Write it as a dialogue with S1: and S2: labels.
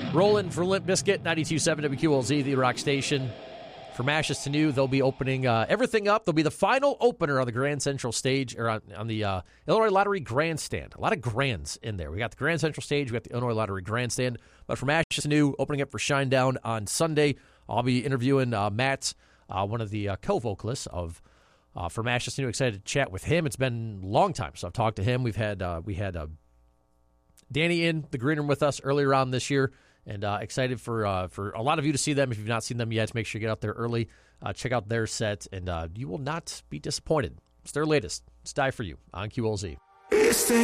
S1: Rolling for Limp Bizkit, 92.7 WQLZ, the Rock Station. From Ashes to New, they'll be opening everything up. They'll be the final opener on the Grand Central Stage, or on the Illinois Lottery Grandstand. A lot of grands in there. We got the Grand Central Stage, we got the Illinois Lottery Grandstand. But from Ashes to New, opening up for Shinedown on Sunday. I'll be interviewing Matt, one of the co-vocalists of From Ashes to New. Excited to chat with him. It's been a long time, so I've talked to him. We had Danny in the green room with us earlier on this year. And excited for a lot of you to see them. If you've not seen them yet, make sure you get out there early. Check out their set, and you will not be disappointed. It's their latest. It's Die For You on QLZ.